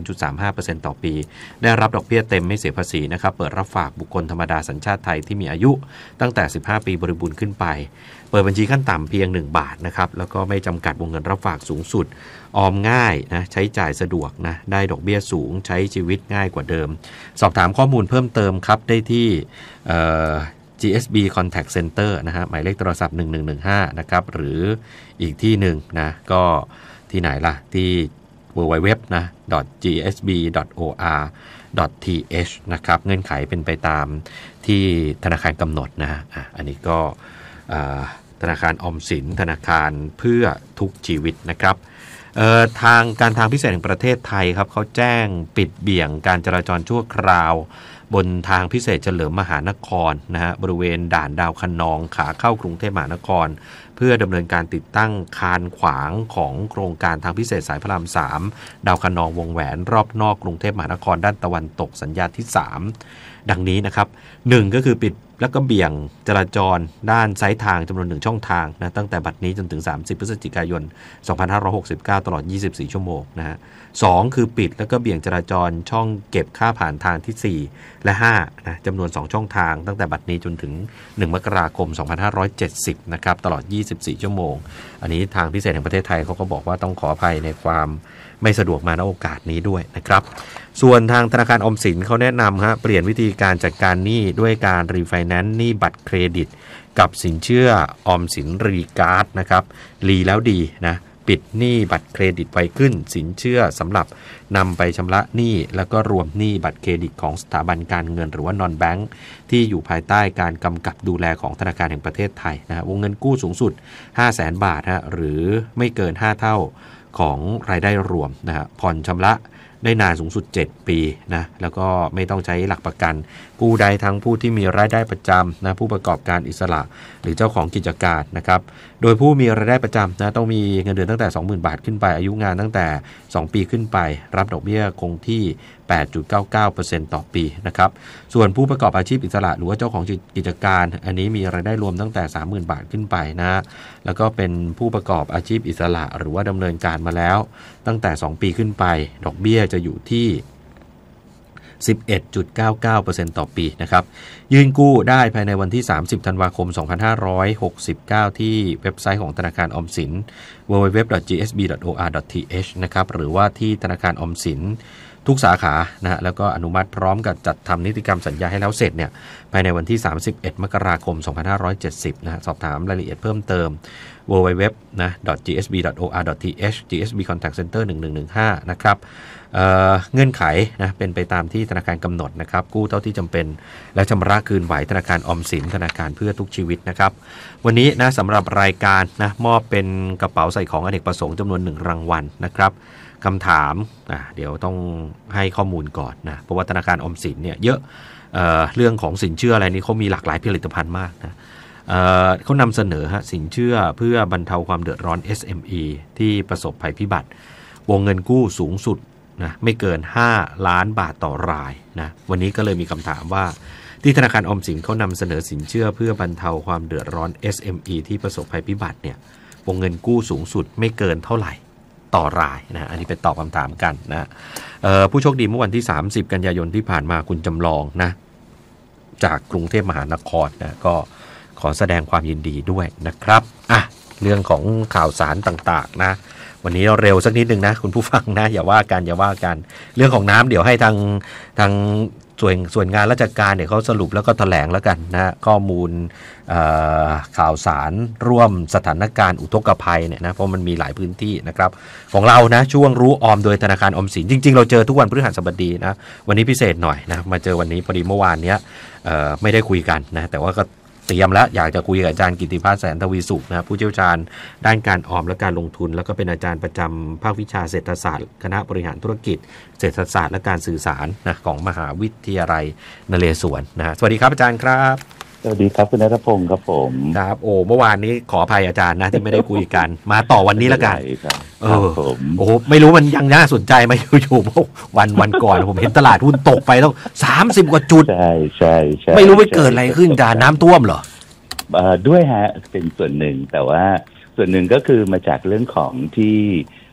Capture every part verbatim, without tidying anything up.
ย์จุดสามห้าเปอร์เซ็นต์ ต่อปีได้รับดอกเบี้ยเต็มไม่เสียภาษีนะครับเปิดรับฝากบุคคลธรรมดาสัญชาติไทยที่มีอายุตั้งแต่สิบห้าปีบริบูรณ์ขึ้นไปเปิดบัญชีขั้นต่ำเพียงหนึ่งบาทนะครับแล้วก็ไม่จำกัดวงเงินรับฝากสูงสุดออมง่ายนะใช้จ่ายสะดวกนะได้ดอกเบี้ยสูงใช้ชีวิตง่ายกว่าเดิมสอบถามข้อมูลเพิ่มเติมครับได้ที่จี เอส บี Contact Center นะฮะหมายเลขโทรศัพท์หนึ่งหนึ่งหนึ่งห้านะครับหรืออีกที่หนึ่งนะก็ที่ไหนล่ะที่ ดับเบิลยู ดับเบิลยู ดับเบิลยู นะ จี เอส บี ดอท โอ อาร์ ดอท ที เอช นะครับเงื่อนไขเป็นไปตามที่ธนาคารกำหนดนะฮะอ่ะอันนี้ก็ธนาคารออมสินธนาคารเพื่อทุกชีวิตนะครับทางการทางพิเศษแห่งประเทศไทยครับเขาแจ้งปิดเบี่ยงการจราจรชั่วคราวบนทางพิเศษเฉลิมมหานครนะฮะบริเวณด่านดาวคะนองขาเข้ากรุงเทพมหานครเพื่อดำเนินการติดตั้งคานขวางของโครงการทางพิเศษสายพระรามสามดาวคะนองวงแหวนรอบนอกกรุงเทพมหานครด้านตะวันตกสัญญาที่สามดังนี้นะครับหนึ่งก็คือปิดแล้วก็เบี่ยงจราจรด้านซ้ายทางจำนวนหนึ่งช่องทางนะตั้งแต่บัดนี้จนถึงสามสิบพฤศจิกายนสองพันห้าร้อยหกสิบเก้าตลอดยี่สิบสี่ชั่วโมงนะฮะสองคือปิดแล้วก็เบี่ยงจราจรช่องเก็บค่าผ่านทางที่สี่และห้านะจำนวนสองช่องทางตั้งแต่บัดนี้จนถึงหนึ่งมกราคมสองพันห้าร้อยเจ็ดสิบนะครับตลอดยี่สิบสี่ชั่วโมงอันนี้ทางพิเศษแห่งประเทศไทยเขาก็บอกว่าต้องขออภัยในความไม่สะดวกมาณโอกาสนี้ด้วยนะครับส่วนทางธนาคารออมสินเขาแนะนำฮะเปลี่ยนวิธีการจัดการหนี้ด้วยการรีไฟแนนซ์หนี้บัตรเครดิตกับสินเชื่อออมสินรีการ์ดนะครับรีแล้วดีนะปิดหนี้บัตรเครดิตไวขึ้นสินเชื่อสำหรับนำไปชำระหนี้แล้วก็รวมหนี้บัตรเครดิตของสถาบันการเงินหรือว่านอนแบงค์ที่อยู่ภายใต้การกำกับดูแลของธนาคารแห่งประเทศไทยนะวงเงินกู้สูงสุด ห้าแสน บาทฮะหรือไม่เกินห้าเท่าของรายได้รวมนะฮะผ่อนชำระได้นานสูงสุดเจ็ดปีนะแล้วก็ไม่ต้องใช้หลักประกันกู้ได้ทั้งผู้ที่มีรายได้ประจำนะผู้ประกอบการอิสระหรือเจ้าของกิจการนะครับโดยผู้มีรายได้ประจำนะต้องมีเงินเดือนตั้งแต่ สองหมื่น บาทขึ้นไปอายุงานตั้งแต่สองปีขึ้นไปรับดอกเบี้ยคงที่ แปดจุดเก้าเก้าเปอร์เซ็นต์ ต่อปีนะครับส่วนผู้ประกอบอาชีพอิสระหรือว่าเจ้าของกิจการอันนี้มีรายได้รวมตั้งแต่ สามหมื่น บาทขึ้นไปนะแล้วก็เป็นผู้ประกอบอาชีพอิสระหรือว่าดำเนินการมาแล้วตั้งแต่สองปีขึ้นไปดอกเบี้ยจะอยู่ที่ สิบเอ็ดจุดเก้าเก้าเปอร์เซ็นต์ ต่อปีนะครับยื่นกู้ได้ภายในวันที่สามสิบธันวาคมสองพันห้าร้อยหกสิบเก้าที่เว็บไซต์ของธนาคารออมสิน ดับเบิลยู ดับเบิลยู ดับเบิลยู ดอท จี เอส บี ดอท โอ อาร์ ดอท ที เอช นะครับหรือว่าที่ธนาคารออมสินทุกสาขานะฮะแล้วก็อนุมัติพร้อมกับจัดทำนิติกรรมสัญญาให้แล้วเสร็จเนี่ยภายในวันที่สามสิบเอ็ดมกราคมสองพันห้าร้อยเจ็ดสิบนะฮะสอบถามรายละเอียดเพิ่มเติม ดับเบิลยู ดับเบิลยู ดับเบิลยู นะ ดอท จี เอส บี ดอท โอ อาร์ ดอท ที เอช จี เอส บี Contact Center หนึ่งหนึ่งหนึ่งห้านะครับเอ่อเงื่อนไขนะเป็นไปตามที่ธนาคารกำหนดนะครับกู้เท่าที่จำเป็นและชำระคืนไหวธนาคารออมสินธนาคารเพื่อทุกชีวิตนะครับวันนี้นะสำหรับรายการนะมอบเป็นกระเป๋าใส่ของอเนกประสงค์จำนวนหนึ่งรางวัลนะครับคำถามอ่ะเดี๋ยวต้องให้ข้อมูลก่อนนะเพราะว่าธนาคารออมสินเนี่ยเยอะ เอ่อเรื่องของสินเชื่ออะไรนี้เขามีหลากหลายผลิตภัณฑ์มากนะ เอ่อเขานำเสนอฮะสินเชื่อเพื่อบรรเทาความเดือดร้อน เอส เอ็ม อี ที่ประสบภัยพิบัติวงเงินกู้สูงสุดนะไม่เกินห้าล้านบาทต่อรายนะวันนี้ก็เลยมีคำถามว่าที่ธนาคารออมสินเขานำเสนอสินเชื่อเพื่อบรรเทาความเดือดร้อน เอส เอ็ม อี ที่ประสบภัยพิบัติเนี่ยวงเงินกู้สูงสุดไม่เกินเท่าไหร่ต่อรายนะอันนี้เป็นตอบคำถามกันนะผู้โชคดีเมื่อวันที่สามสิบกันยายนที่ผ่านมาคุณจำลองนะจากกรุงเทพมหานครนะก็ขอแสดงความยินดีด้วยนะครับอ่ะเรื่องของข่าวสารต่างๆนะวันนี้เราเร็วสักนิดนึงนะคุณผู้ฟังนะอย่าว่ากันอย่าว่ากันเรื่องของน้ำเดี๋ยวให้ทางทางส่วนส่วนงานราชการเนี่ยเขาสรุปแล้วก็แถลงแล้วกันนะข้อมูลข่าวสารร่วมสถานการณ์อุทกภัยเนี่ยนะเพราะมันมีหลายพื้นที่นะครับของเรานะช่วงรู้ออมโดยธนาคารออมสินจริงๆเราเจอทุกวันพฤหัสบดีนะวันนี้พิเศษหน่อยนะมาเจอวันนี้พอดีเมื่อวานเนี้ยไม่ได้คุยกันนะแต่ว่าก็เตรียมแล้วอยากจะคุยกับอาจารย์กิติภาสแสนทวีสุขนะผู้เชี่ยวชาญด้านการออมและการลงทุนแล้วก็เป็นอาจารย์ประจำภาควิชาเศรษฐศาสตร์คณะบริหารธุรกิจเศรษฐศาสตร์และการสื่อสารนะของมหาวิทยาลัยนเรศวรนะสวัสดีครับอาจารย์ครับสวัสดีครับคุณณัฐพงศ์ครับผมครับโอ้เมื่อวานนี้ขออภัยอาจารย์นะที่ไม่ได้คุยกันมาต่อวันนี้แล้วกันเออโอ้ไม่รู้มันยังน่าสนใจไหมอยู่ๆวันวันก่อนผมเห็นตลาดหุ้นตกไปต้องสามสิบกว่าจุดใช่ใช่ใช่ไม่รู้ไปเกิดอะไรขึ้นอาจารย์น้ำท่วมเหรอด้วยฮะเป็นส่วนหนึ่งแต่ว่าส่วนหนึ่งก็คือมาจากเรื่องของที่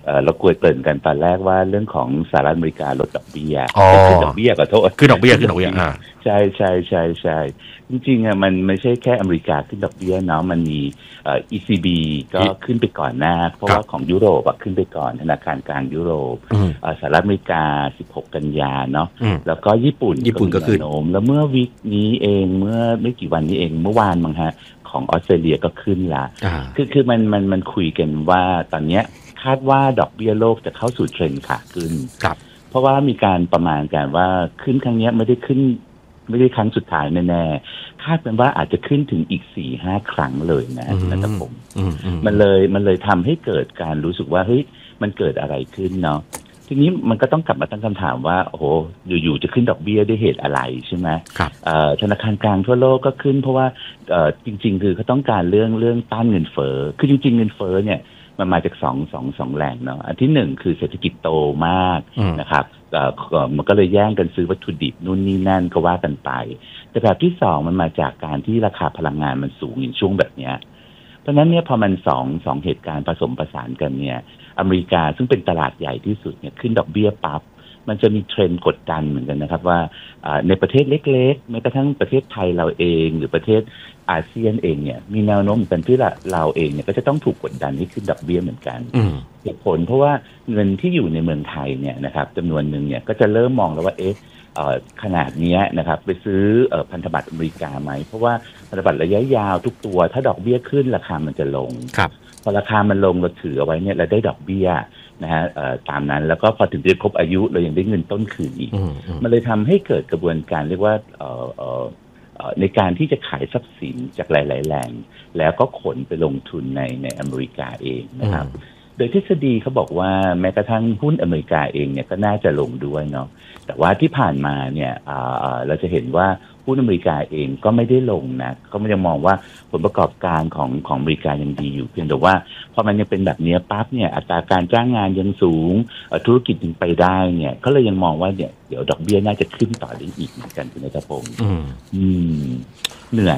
เอ่อเรากลัวเกริ่นกันตอนแรกว่าเรื่องของสหรัฐอเมริกาลดดอกเบี้ยอ๋อขึ้นดอกเบี้ยขอโทษคือดอกเบี้ยคือดอกเบี้ยอ่าใช่ใช่ใช่ใช่จริงๆอ่ะมันไม่ใช่แค่อเมริกาขึ้นดอกเบี้ยเนาะมันมีเอ่อ อี ซี บี ก็ขึ้นไปก่อนหน้าเพราะว่าของยุโรปอ่ะขึ้นไปก่อนธนาคารกลางยุโรปเอ่อสหรัฐอเมริกาสิบหกกันยาเนาะแล้วก็ญี่ปุ่นญี่ปุ่นก็ขึ้นโน้มแล้วเมื่อวีคนี้เองเมื่อไม่กี่วันนี้เองเมื่อวานมั้งฮะของออสเตรเลียก็ขึ้นละคือคือมันมันมันคุยกันว่าตอนเนี้ยคาดว่าดอกเบี้ยโลกจะเข้าสู่เทรนด์ขาขึ้นครับเพราะว่ามีการประมาณกันว่าขึ้นครั้งนี้ไม่ได้ขึ้นไม่ได้ครั้งสุดท้ายแน่ๆคาดเป็นว่าอาจจะขึ้นถึงอีก สี่ห้า ครั้งเลยนะนะครับผมมันเลยมันเลยทำให้เกิดการรู้สึกว่าเฮ้ยมันเกิดอะไรขึ้นเนาะทีนี้มันก็ต้องกลับมาตั้งคำถามว่าโอ้โหอยู่ๆจะขึ้นดอกเบี้ยด้วยเหตุอะไรใช่ไหมครับธนาคารกลางทั่วโลกก็ขึ้นเพราะว่าจริงๆคือเขาต้องการเรื่องเรื่องต้านเงินเฟ้อคือจริงๆเงินเฟ้อเนี่ยมันมาจากสองสองสองแหล่งเนาะอันที่หนึ่งคือเศรษฐกิจโตมากนะครับมันก็เลยแย่งกันซื้อวัตถุดิบนู่นนี่นั่นก็ว่ากันไปแต่แบบที่สองมันมาจากการที่ราคาพลังงานมันสูงอย่างช่วงแบบเนี้ยเพราะนั้นเนี่ยพอมันสองสองเหตุการณ์ผสมผสานกันเนี่ยอเมริกาซึ่งเป็นตลาดใหญ่ที่สุดเนี่ยขึ้นดอกเบี้ยปั๊บมันจะมีเทรนด์กดดันเหมือนกันนะครับว่าในประเทศเล็กๆแม้กระทั่งประเทศไทยเราเองหรือประเทศอาเซียนเองเนี่ยมีแนวโน้มเป็นที่เราเองเนี่ยก็จะต้องถูกกดดันให้ขึ้นดอกเบี้ยเหมือนกันเหตุผลเพราะว่าเงินที่อยู่ในเมืองไทยเนี่ยนะครับจำนวนหนึ่งเนี่ยก็จะเริ่มมองแล้วว่าเอ๊ะขนาดนี้นะครับไปซื้อพันธบัตรอเมริกาไหมเพราะว่าพันธบัตรระยะยาวทุกตัวถ้าดอกเบี้ยขึ้นราคามันจะลงพอราคามันลงเราถือเอาไว้เนี่ยเราได้ดอกเบี้ยนะฮะตามนั้นแล้วก็พอถึงจะครบอายุเรายังได้เงินต้นคืนอีกมันเลยทำให้เกิดกระบวนการเรียกว่าในการที่จะขายทรัพย์สินจากหลายๆแหล่งแล้วก็ขนไปลงทุนในในอเมริกาเองนะครับโดยทฤษฎีเขาบอกว่าแม้กระทั่งหุ้นอเมริกาเองเนี่ยก็น่าจะลงด้วยเนาะแต่ว่าที่ผ่านมาเนี่ยเราจะเห็นว่าหุ้นอเมริกาเองก็ไม่ได้ลงนะเขาไม่ได้มองว่าผลประกอบการของของอเมริกายังดีอยู่เพียงแต่ว่าพอมันยังเป็นแบบนี้ปั๊บเนี่ยอัตราการจ้างงานยังสูงธุรกิจยังไปได้เนี่ยก็เลยยังมองว่าเนี่ยเดี๋ยวดอกเบี้ยน่าจะขึ้นต่อได้อีกเหมือนกันคุณนัทพงศ์อืมเหนื่อย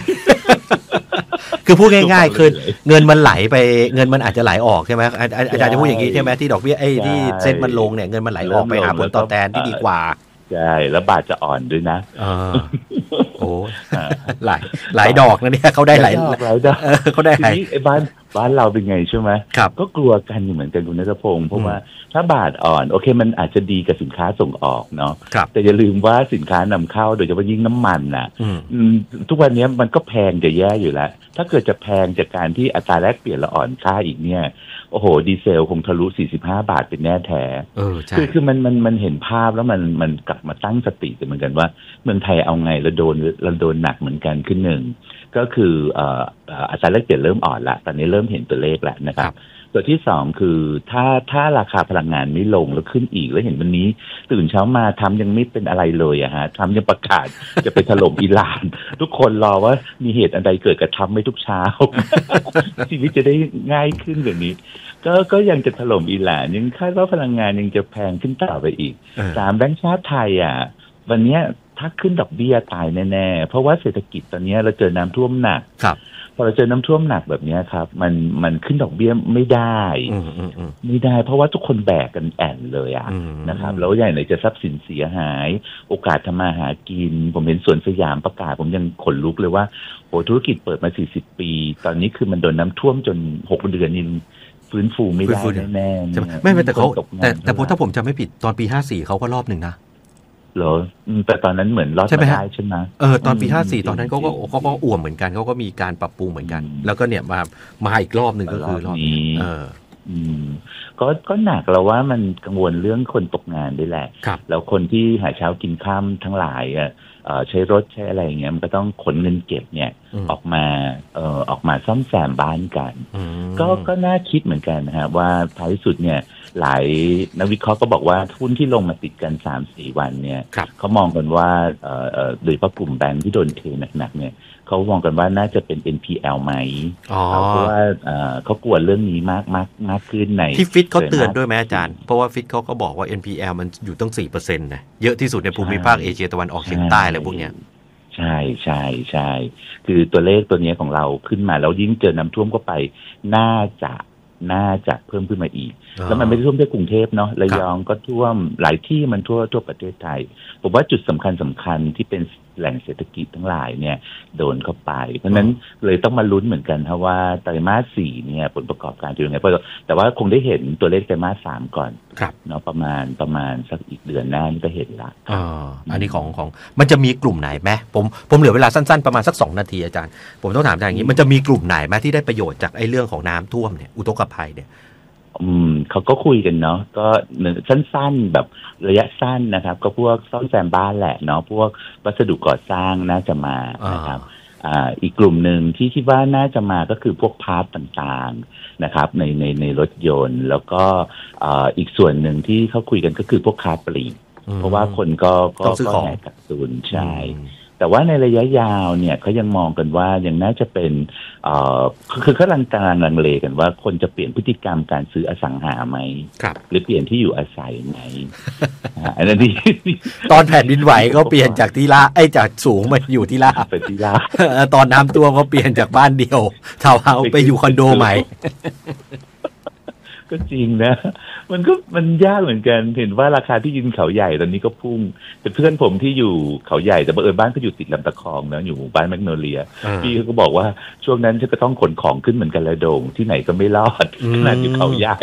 คือพูดง่ายๆคือเงินมันไหลไปเงินมันอาจจะไหลออกใช่ไหมอาจารย์จะพูดอย่างนี้ใช่ไหมที่ดอกเบี้ยไอ้ที่เซ็นมันลงเนี่ยเงินมันไหลออกไปหาผลตอบแทนที่ดีกว่าใช่แล้วบาทจะอ่อนด้วยนะโอ้หลายหลายดอกนะเนี่ยเขาได้หลายหลายดอกเขาได้หลายไอ้บ้านบ้านเราเป็นไงใช่ไหมก็กลัวกันอยู่เหมือนกันคุณณัฐพงศ์เพราะว่าถ้าบาทอ่อนโอเคมันอาจจะดีกับสินค้าส่งออกเนาะแต่อย่าลืมว่าสินค้านำเข้าโดยเฉพาะยิ่งน้ำมันนะทุกวันนี้มันก็แพงจะแย่อยู่แล้วถ้าเกิดจะแพงจากการที่อัตราแลกเปลี่ยนละอ่อนค่าอีกเนี่ยโอ้โหดีเซลคงทะลุสี่สิบห้าบาทเป็นแน่แท้คือคือมันมันมันเห็นภาพแล้วมันมันกลับมาตั้งสติกันเหมือนกันว่าเมืองไทยเอาไงเราโดนเราโดนหนักเหมือนกันขึ้นหนึ่งก็คืออัตราแลกเปลี่ยนเริ่มอ่อนละตอนนี้เริ่มเห็นตัวเลขแล้วนะครับตัวที่สองคือถ้าถ้าราคาพลังงานไม่ลงแล้วขึ้นอีกแล้วเห็นวันนี้ตื่นเช้ามาทำยังไม่เป็นอะไรเลยอะฮะทำยังประกาศจะไปถล่มอิหร่านทุกคนรอว่ามีเหตุอันใดเกิดกับทำไม่ทุกเช้า ชีวิตจะได้ง่ายขึ้นกว่านี้ก็ก็ยังจะถล่มอิหร่านยังคาดว่าพลังงานยังจะแพงขึ้นต่อไปอีกสามแบงก์ชาติไทยอ่ะวันนี้ถ้าขึ้นดอกเบี้ยตายแน่ๆเพราะว่าเศรษฐกิจตอนนี้เราเจอน้ำท่วมหนักพอเราเจอน้ำท่วมหนักแบบนี้ครับมันมันขึ้นดอกเบี้ยไม่ได้ไม่ได้เพราะว่าทุกคนแบกกันแอนเลยอ่ะนะครับแล้วใหญ่ไหนจะทรัพย์สินเสียหายโอกาสทำมาหากินผมเห็นสวนสยามประกาศผมยังขนลุกเลยว่าโหธุรกิจเปิดมาสี่สิบปีตอนนี้คือมันโดนน้าท่วมจนหกเดือนนี่ฟื้นฟูไม่ได้แน่ๆไม่ไม่แต่เขาแต่แต่ถ้าผมจำไม่ผิดตอนปีห้าสี่เขาก็รอบหนึ่งนะเหรอแต่ตอนนั้นเหมือนรอดมาได้ใช่ไหมเออตอนปีห้าสี่ตอนนั้นเขาก็เขาก็อ่วมเหมือนกันเขาก็มีการปรับปรุงเหมือนกันแล้วก็เนี่ยมามาอีกรอบหนึ่งก็คือรอบนี้เอออืมก็ก็หนักแล้วว่ามันกังวลเรื่องคนตกงานด้วยแหละแล้วคนที่หาเช้ากินค่ำทั้งหลายอ่ะใช้รถใช้อะไรอย่างเงี้ยมันก็ต้องขนเงินเก็บเนี่ยออกมาเอ่อออกมาซ่อมแซมบ้านกันก็ก็น่าคิดเหมือนกันนะฮะว่าท้ายสุดเนี่ยหลายนักวิเคราะห์ก็บอกว่าหุ้นที่ลงมาติดกัน สามถึงสี่ วันเนี่ยเขามองกันว่าเอ่อเอ่อโดยเฉพาะกลุ่มแบงค์ที่โดนเทหนักๆเนี่ยเขามองกันว่าน่าจะเป็น เอ็น พี แอล ไหมเพราะว่าเขากลัวเรื่องนี้มากมากมากขึ้นในที่ฟิตเขาเตือนด้วยไหมอาจารย์เพราะว่าฟิตเขาก็บอกว่า เอ็น พี แอล มันอยู่ตั้ง สี่เปอร์เซ็นต์ นะเยอะที่สุดในภูมิภาคเอเชียตะวันออกเฉียงใต้อะไรพวกเนี้ยใช่ใช่ใช่คือตัวเลขตัวนี้ของเราขึ้นมาแล้วยิ่งเจอน้ำท่วมก็ไปน่าจะน่าจะเพิ่มขึ้นมาอีกแล้วมันไม่ได้ท่วมแค่กรุงเทพเนาะระยองก็ท่วมหลายที่มันทั่วทั่วประเทศไทยผมว่าจุดสำคัญสำคัญที่เป็นแหล่งเศรษฐกิจทั้งหลายเนี่ยโดนเข้าไปเพราะนั้นเลยต้องมาลุ้นเหมือนกันครับว่าไตรมาสสี่เนี่ยผลประกอบการจะยังไงแต่ว่าคงได้เห็นตัวเลขไตรมาสสามก่อนเนาะประมาณประมาณสักอีกเดือนหน้านี่ก็เห็นละอ่าอันนี้ของของมันจะมีกลุ่มไหนไหมผมผมเหลือเวลาสั้นๆประมาณสักสองนาทีอาจารย์ผมต้องถามอย่างนี้มันจะมีกลุ่มไหนไหมที่ได้ประโยชน์จากไอ้เรื่องของน้ำท่วมเนี่ยอุทกภัยเนี่ยอืมเขาก็คุยกันเนาะก็สั้นๆแบบระยะสั้นนะครับก็พวกซ่อมแซมบ้านแหละเนาะพวกวัสดุก่อสร้างน่าจะมานะครับอ่าอีกกลุ่มหนึ่งที่คิดว่าน่าจะมาก็คือพวกพาร์ทต่างๆนะครับในในในรถยนต์แล้วก็อ่าอีกส่วนหนึ่งที่เขาคุยกันก็คือพวกค้าปลีกเพราะว่าคนก็ก็ก็แห่กักตุนใช่แต่ว่าในระยะยาวเนี่ยเขายังมองกันว่ายังน่าจะเป็นเอ่อคือเขากำลังกำลังลังเลกันว่าคนจะเปลี่ยนพฤติกรรมการซื้ออสังหาไหมหรือเปลี่ยนที่อยู่อาศัยไหม อันนั้นที่ตอนแผ่นดินไหวก็เปลี่ยนจากที่ลาไอ้จากสูงมาอยู่ที่ลาไปที่ลาตอนน้ำท่วมก็เปลี่ยนจากบ้านเดียวทาวน์เฮาส์ไปอยู่คอนโดใหม่ก็จริงนะมันก็มันยากเหมือนกันเห็นว่าราคาที่ดินเขาใหญ่ตอนนี้ก็พุ่งแต่เพื่อนผมที่อยู่เขาใหญ่แต่บังเอิญบ้านก็อยู่ติดลำตะคองนะอยู่หมู่บ้านแมกโนเลียพี่เขาก็บอกว่าช่วงนั้นฉันก็ต้องขนของขึ้นเหมือนกันระโดงที่ไหนก็ไม่รอดขนาดอยู่เขาใหญ่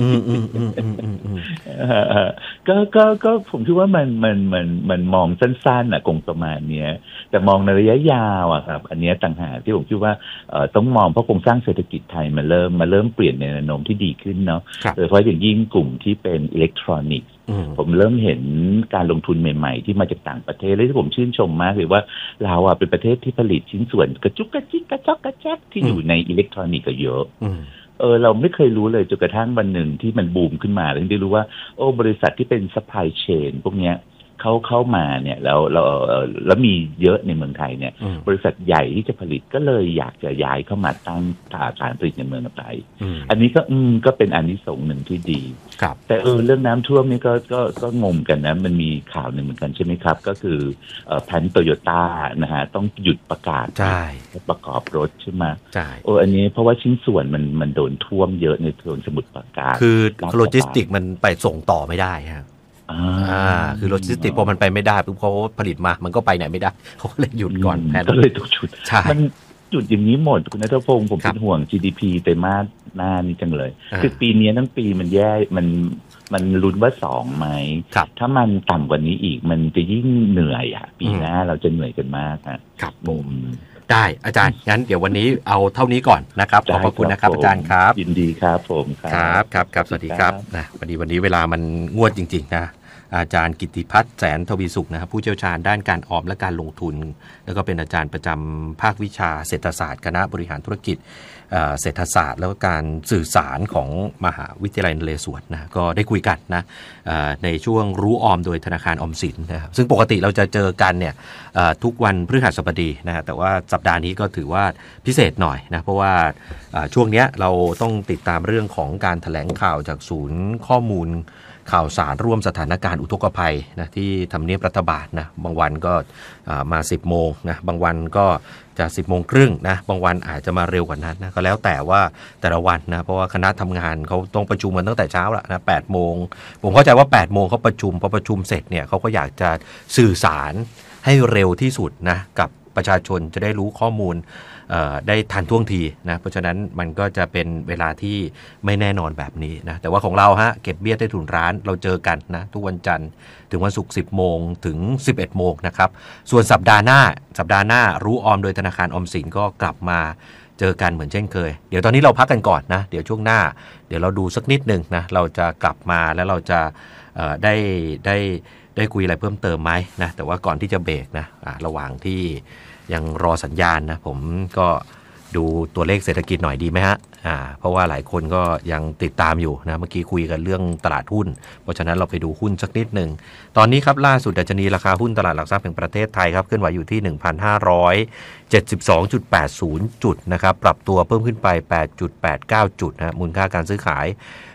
ก็ก็ก็ผมคิดว่ามันมันมันมันมองสั้นๆน่ะคงประมาณเนี้ยแต่มองในระยะยาวอ่ะครับอันนี้ต่างหากที่ผมคิดว่าต้องมองเพราะโครงสร้างเศรษฐกิจไทยมันเริ่มมาเริ่มเปลี่ยนในแนวโน้มที่ดีขึ้นเนาะโดยเฉพาะอย่างยิ่งกลุ่มที่เป็นอิเล็กทรอนิกส์ผมเริ่มเห็นการลงทุนใหม่ๆที่มาจากต่างประเทศและที่ผมชื่นชมมากเลยว่าเราอ่ะเป็นประเทศที่ผลิตชิ้นส่วนกระจุกกระจิกกระจอกกระแจ๊กที่อยู่ในอิเล็กทรอนิกส์ก็เยอะเออเราไม่เคยรู้เลยจนกระทั่งวันหนึ่งที่มันบูมขึ้นมาแล้วได้รู้ว่าโอ้บริษัทที่เป็นซัพพลายเชนพวกเนี้ยเขาเข้ามาเนี่ยแล้วเราแล้วมีเยอะในเมืองไทยเนี่ยบริษัทใหญ่ที่จะผลิตก็เลยอยากจะย้ายเข้ามาตั้งฐานผลิตในเมืองไทยอันนี้ก็อืมก็เป็นอานิสงส์หนึ่งที่ดีแต่เออเรื่องน้ำท่วมนี่ก็ก็ก็งงกันนะมันมีข่าวหนึ่งเหมือนกันใช่ไหมครับก็คือแพนโตโยต้านะฮะต้องหยุดประกาศประกอบรถใช่ไหมใช่โอ้อันนี้เพราะว่าชิ้นส่วนมันมันโดนท่วมเยอะในส่วนสมุทรปราการคือโลจิสติกมันไปส่งต่อไม่ได้ครับอ่าคือโลจิสติกพอมันไปไม่ได้ปุ๊บเขาผลิตมามันก็ไปไหนไม่ได้เขาก็เลยหยุดก่อนแพนก็เลยต้องหยุดมันหยุดอย่างนี้หมดคุณณัฐพงศ์ผมเป็นห่วง จี ดี พี ไตรมาสหน้านี้จังเลยคือปีนี้ทั้งปีมันแย่มันมันลุ้นว่าสองไหมถ้ามันต่ำกว่านี้อีกมันจะยิ่งเหนื่อยอ่ะปีหน้าเราจะเหนื่อยกันมากครับผมได้อาจารย์งั้นเดี๋ยววันนี้เอาเท่านี้ก่อนนะครับขอบพระคุณนะครับอาจารย์ครับยินดีครับผมครับครับครับสวัสดีครับนะวันนี้วันนี้เวลามันงวดจริงๆนะอาจารย์กิตติพัฒน์แสนทวีสุขนะครับผู้เชี่ยวชาญด้านการออมและการลงทุนแล้วก็เป็นอาจารย์ประจำภาควิชาเศรษฐศาสตร์คณะบริหารธุรกิจเศรษฐศาสตร์แล้วก็การสื่อสารของมหาวิทยาลัยนเรศวรนะก็ได้คุยกันนะในช่วงรู้ออมโดยธนาคารออมสินนะครับซึ่งปกติเราจะเจอกันเนี่ยทุกวันพฤหัสบดีนะฮะแต่ว่าสัปดาห์นี้ก็ถือว่าพิเศษหน่อยนะเพราะว่าช่วงนี้เราต้องติดตามเรื่องของการแถลงข่าวจากศูนย์ข้อมูลข่าวสารร่วมสถานการณ์อุทกภัยนะที่ทำเนียบรัฐบาลนะบางวันก็มาสิบโมงนะบางวันก็จะสิบโมงครึ่งนะบางวันอาจจะมาเร็วกว่านั้นนะก็แล้วแต่ว่าแต่ละวันนะเพราะว่าคณะทำงานเขาต้องประชุมกันตั้งแต่เช้าละนะแปดโมงผมเข้าใจว่าแปดโมงเขาประชุมพอประชุมเสร็จเนี่ยเขาก็อยากจะสื่อสารให้เร็วที่สุดนะกับประชาชนจะได้รู้ข้อมูลได้ทันท่วงทีนะเพราะฉะนั้นมันก็จะเป็นเวลาที่ไม่แน่นอนแบบนี้นะแต่ว่าของเราฮะเก็บเบี้ยใต้ถุนร้านเราเจอกันนะทุกวันจันทร์ถึงวันศุกร์สิบโมงถึงสิบเอ็ดโมงนะครับส่วนสัปดาห์หน้าสัปดาห์หน้ารู้ออมโดยธนาคารออมสินก็กลับมาเจอกันเหมือนเช่นเคยเดี๋ยวตอนนี้เราพักกันก่อนนะเดี๋ยวช่วงหน้าเดี๋ยวเราดูสักนิดนึงนะเราจะกลับมาแล้วเราจะได้ได้ได้คุยอะไรเพิ่มเติมไหมนะแต่ว่าก่อนที่จะเบรกนะระหว่างที่ยังรอสัญญาณนะผมก็ดูตัวเลขเศรษฐกิจหน่อยดีไหมฮะอ่าเพราะว่าหลายคนก็ยังติดตามอยู่นะเมื่อกี้คุยกันเรื่องตลาดหุ้นเพราะฉะนั้นเราไปดูหุ้นสักนิดหนึ่งตอนนี้ครับล่าสุดดัชนีราคาหุ้นตลาดหลักทรัพย์แห่งประเทศไทยครับเคลื่อนไหวอยู่ที่ หนึ่งพันห้าร้อยเจ็ดสิบสองจุดแปดศูนย์ จุดนะครับปรับตัวเพิ่มขึ้นไป แปดจุดแปดเก้า จุดนะมูลค่าการซื้อขาย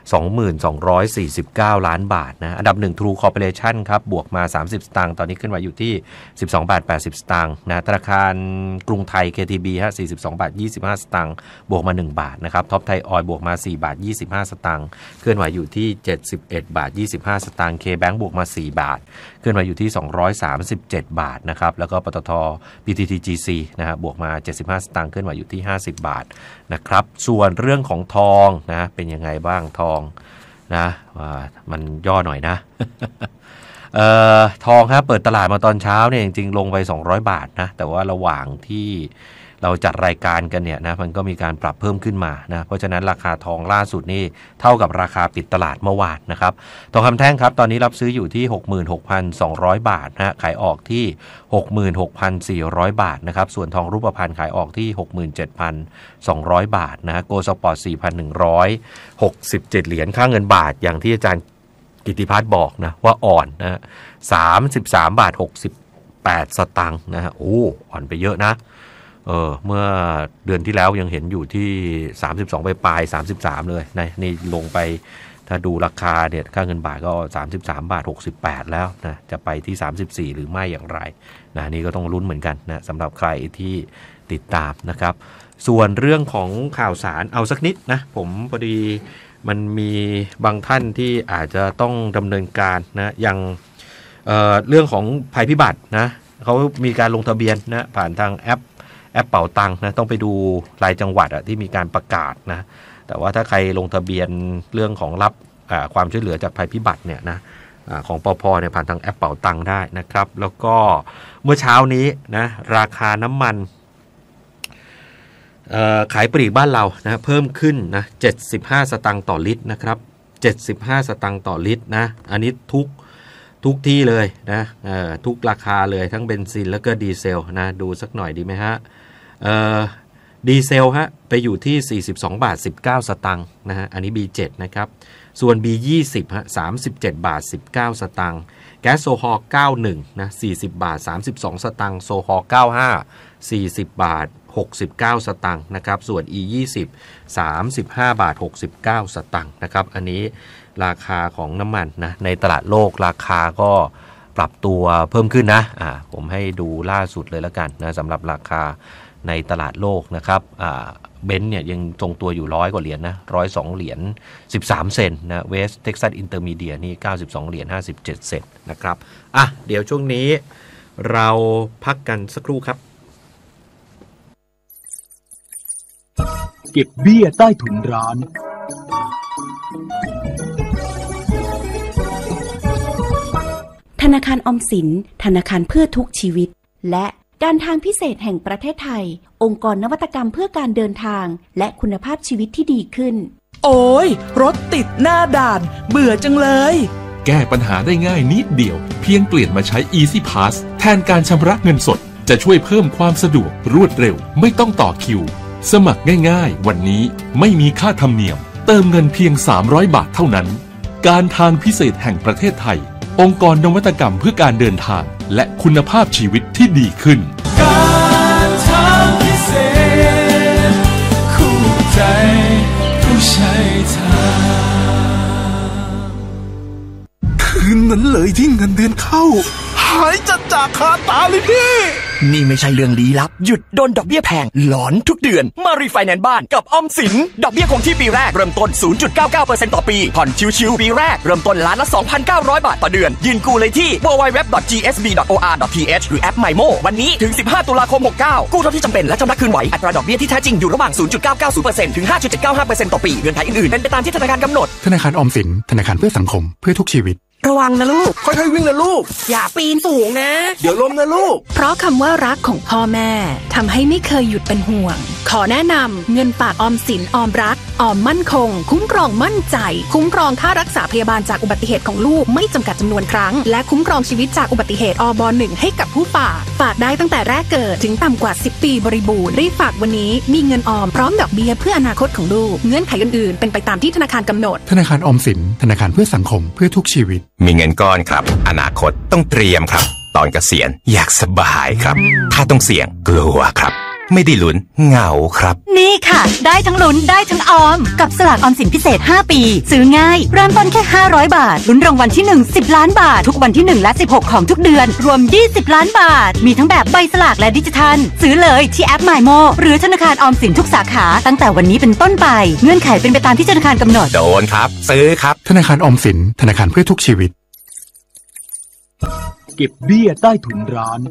สองหมื่นสองร้อยสี่สิบเก้า ล้านบาทนะอันดับหนึ่ง True Corporation ครับบวกมาสามสิบสตางค์ตอนนี้ขึ้นมาอยู่ที่สิบสองบาทแปดสิบสตางค์นะธนาคารกรุงไทย เค ที บี ฮะสี่สิบสองบาทยี่สิบห้าสตางค์บวกมาหนึ่งบาทนะครับท็อปไทยออยล์บวกมาสี่บาทยี่สิบห้าสตางค์เคลื่อนไหวอยู่ที่เจ็ดสิบเอ็ดบาทยี่สิบห้าสตางค์ K-Bank บวกมาสี่บาทเคลื่อนไหวอยู่ที่สองร้อยสามสิบเจ็ดบาทนะครับแล้วก็ปตท. พี ที ที จี ซี นะฮะบวกมาเจ็ดสิบห้าสตางค์เคลื่อนไหวอยู่ที่ห้าสิบบาทนะครับส่วนเรื่องของทองนะเป็นยังไงบ้างทองนะว่ามันย่อหน่อยนะ เอ่อทองครับเปิดตลาดมาตอนเช้าเนี่ยจริงๆลงไปสองร้อยบาทนะแต่ว่าระหว่างที่เราจัดรายการกันเนี่ยนะมันก็มีการปรับเพิ่มขึ้นมานะเพราะฉะนั้นราคาทองล่าสุดนี่เท่ากับราคาปิดตลาดเมื่อวานนะครับทองคำแท่งครับตอนนี้รับซื้ออยู่ที่ หกหมื่นหกพันสองร้อย บาทนะขายออกที่ หกหมื่นหกพันสี่ร้อย บาทนะครับส่วนทองรูปพรรณขายออกที่ หกหมื่นเจ็ดพันสองร้อย บาทนะโกลด์สปอร์ต สี่พันหนึ่งร้อยหกสิบเจ็ด เหรียญค่าเงินบาทอย่างที่อาจารย์กิติพัฒน์บอกนะว่าอ่อนนะสามสิบสามบาทหกสิบแปดสตางค์นะฮะโอ้อ่อนไปเยอะนะเออเมื่อเดือนที่แล้วยังเห็นอยู่ที่สามสิบสองปลายๆสามสิบสามเลยนะนี่ลงไปถ้าดูราคาเนี่ยค่าเงินบาทก็สามสิบสามบาทหกสิบแปดแล้วนะจะไปที่สามสิบสี่หรือไม่อย่างไรนะนี่ก็ต้องลุ้นเหมือนกันนะสำหรับใครที่ติดตามนะครับส่วนเรื่องของข่าวสารเอาสักนิดนะผมพอดีมันมีบางท่านที่อาจจะต้องดำเนินการนะอย่างเอ่อเรื่องของภัยพิบัตินะเขามีการลงทะเบียนนะผ่านทางแอปแอปเป๋าตังค์นะต้องไปดูรายจังหวัดอะที่มีการประกาศนะแต่ว่าถ้าใครลงทะเบียนเรื่องของรับความช่วยเหลือจากภัยพิบัติเนี่ยนะของปภเนี่ยผ่านทางแอปเป๋าตังค์ได้นะครับแล้วก็เมื่อเช้านี้นะราคาน้ำมันขายปลีกบ้านเรานะเพิ่มขึ้นนะเจ็ดสิบห้าสตางค์ต่อลิตรนะครับเจ็ดสิบห้าสตางค์ต่อลิตรนะอันนี้ทุกทุกที่เลยนะทุกราคาเลยทั้งเบนซินแล้วก็ดีเซลนะดูสักหน่อยดีไหมฮะดีเซลฮะไปอยู่ที่สี่สิบสองบาทสิบเก้าสตางค์นะฮะอันนี้ บี เจ็ด นะครับส่วน บี ยี่สิบ ฮะสามสิบเจ็ดบาทสิบเก้าสตางค์แก๊สโซฮอลเก้าสิบเอ็ดนะสี่สิบบาทสามสิบสองสตางค์โซฮอลเก้าสิบห้า สี่สิบบาทหกสิบเก้าสตางค์นะครับส่วน อี ยี่สิบ สามสิบห้าบาทหกสิบเก้าสตางค์นะครับอันนี้ราคาของน้ำมันนะในตลาดโลกราคาก็ปรับตัวเพิ่มขึ้นนะอ่าผมให้ดูล่าสุดเลยแล้วกันนะสำหรับราคาในตลาดโลกนะครับอ่าเบนซ์เนี่ยยังทรงตัวอยู่ร้อยกว่าเหรียญ น, นะหนึ่งร้อยสองเหรียญสิบสามเซนต์นะเวสเท็กซัสอินเตอร์มีเดียนี่เก้าสิบสองเหรียญห้าสิบเจ็ดเซนต์นะครับอ่ะเดี๋ยวช่วงนี้เราพักกันสักครู่ครับเก็บเบี้ยใต้ถุนร้านธนาคารออมสินธนาคารเพื่อทุกชีวิตและการทางพิเศษแห่งประเทศไทยองค์กรนวัตกรรมเพื่อการเดินทางและคุณภาพชีวิตที่ดีขึ้นโอ้ยรถติดหน้าด่านเบื่อจังเลยแก้ปัญหาได้ง่ายนิดเดียวเพียงเปลี่ยนมาใช้ Easy Pass แทนการชำระเงินสดจะช่วยเพิ่มความสะดวกรวดเร็วไม่ต้องต่อคิวสมัครง่ายๆวันนี้ไม่มีค่าธรรมเนียมเติมเงินเพียงสามร้อยบาทเท่านั้นการทางพิเศษแห่งประเทศไทยองค์กรนวัตกรรมเพื่อการเดินทางและคุณภาพชีวิตที่ดีขึ้นการทางพิเศษคู่ใจผู้ใช้ทางคืนนั้นเลยที่เงินเดือนเข้าหายจัดจากคาตาเลยพี่นี่ไม่ใช่เรื่องลี้ลับหยุดโดนดอกเบี้ยแพงหลอนทุกเดือนมารีไฟแนนซ์บ้านกับออมสินดอกเบี้ยคงที่ปีแรกเริ่มต้น ศูนย์จุดเก้าเก้าเปอร์เซ็นต์ ต่อปีผ่อนชิวๆปีแรกเริ่มต้นล้านละ สองพันเก้าร้อย บาทต่อเดือนยืนกู้เลยที่ ดับเบิลยู ดับเบิลยู ดับเบิลยู ดอท จี เอส บี ดอท โอ อาร์ ดอท ที เอช หรือแอป mymo วันนี้ถึงสิบห้าตุลาคมหกสิบเก้ากู้เท่าที่จำเป็นและชำระคืนไหวอัตราดอกเบี้ยที่แท้จริงอยู่ระหว่าง ศูนย์จุดเก้าเก้าศูนย์เปอร์เซ็นต์ ถึง ห้าจุดเจ็ดเก้าห้าเปอร์เซ็นต์ ต่อปีเงื่อนไขอื่นๆเป็นไปตามที่ธนาคารกำหนดธนาคารออมสินธนาคารเพื่อสังคมเพื่อทุกชีวิตระวังนะลูกค่อยๆวิ่งนะลูกอย่าปีนสูงนะเดี๋ยวล้มนะลูกเพราะคำว่ารักของพ่อแม่ทำให้ไม่เคยหยุดเป็นห่วงขอแนะนำเงินฝากออมสินออมรักออมมั่นคงคุ้มครองมั่นใจคุ้มครองค่ารักษาพยาบาลจากอุบัติเหตุของลูกไม่จำกัดจำนวนครั้งและคุ้มครองชีวิตจากอุบัติเหตุอบหนึ่งให้กับผู้ฝากฝากได้ตั้งแต่แรกเกิดถึงต่ำกว่าสิบปีบริบูรณ์รีบฝากวันนี้มีเงินออมพร้อมดอกเบี้ยเพื่ออนาคตของลูกเงื่อนไขอื่นๆเป็นไปตามที่ธนาคารกำหนดธนาคารออมสินธนาคารเพื่อสังคมเพื่อทุกชีวิตมีเงินก้อนครับอนาคตต้องเตรียมครับตอนเกษียณอยากสบายครับถ้าต้องเสี่ยงกลัวครับไม่ได้ลุ้นเหงาครับนี่ค่ะได้ทั้งลุ้นได้ทั้งออมกับสลากออมสินพิเศษห้าปีซื้อง่ายเริ่มต้นแค่ห้าร้อยบาทลุ้นรางวัลที่หนึ่ง สิบล้านบาททุกวันที่หนึ่งและสิบหกของทุกเดือนรวมยี่สิบล้านบาทมีทั้งแบบใบสลากและดิจิทัลซื้อเลยที่แอป มายโม หรือธนาคารออมสินทุกสาขาตั้งแต่วันนี้เป็นต้นไปเงื่อนไขเป็นไปตามที่ธนาคารกำหนดโดนครับซื้อครับธนาคารออมสินธนาคารเพื่อทุกชีวิตเก็บเบี้ยใต้ถุนร้าน